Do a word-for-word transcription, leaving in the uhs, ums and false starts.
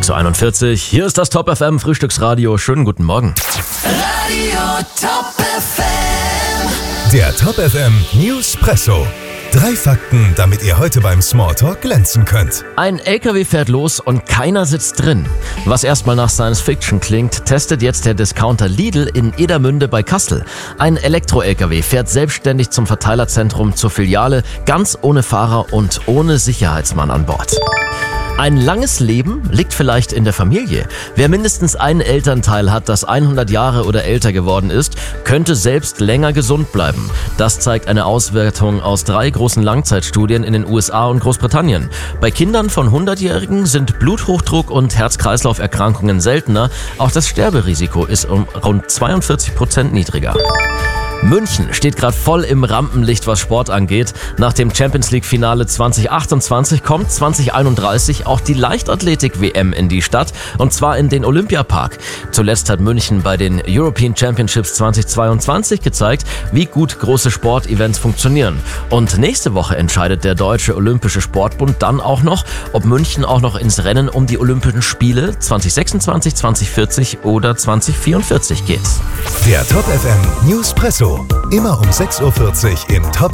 sechs Uhr einundvierzig, hier ist das Top F M Frühstücksradio. Schönen guten Morgen. Radio Top F M. Der Top F M Newspresso. Drei Fakten, damit ihr heute beim Smalltalk glänzen könnt. Ein L K W fährt los und keiner sitzt drin. Was erstmal nach Science Fiction klingt, testet jetzt der Discounter Lidl in Edermünde bei Kassel. Ein Elektro-L K W fährt selbstständig zum Verteilerzentrum zur Filiale, ganz ohne Fahrer und ohne Sicherheitsmann an Bord. Ein langes Leben liegt vielleicht in der Familie. Wer mindestens einen Elternteil hat, das hundert Jahre oder älter geworden ist, könnte selbst länger gesund bleiben. Das zeigt eine Auswertung aus drei großen Langzeitstudien in den U S A und Großbritannien. Bei Kindern von hundertjährigen sind Bluthochdruck und Herz-Kreislauf-Erkrankungen seltener. Auch das Sterberisiko ist um rund zweiundvierzig Prozent niedriger. München steht gerade voll im Rampenlicht, was Sport angeht. Nach dem Champions-League-Finale zwanzig achtundzwanzig kommt zwanzig einunddreißig auch die Leichtathletik-W M in die Stadt, und zwar in den Olympiapark. Zuletzt hat München bei den European Championships zwanzig zweiundzwanzig gezeigt, wie gut große Sportevents funktionieren. Und nächste Woche entscheidet der Deutsche Olympische Sportbund dann auch noch, ob München auch noch ins Rennen um die Olympischen Spiele zwanzig sechsundzwanzig, zwanzig vierzig oder zwanzig vierundvierzig geht. Der Top F M Newspresso. Immer um sechs Uhr vierzig im Top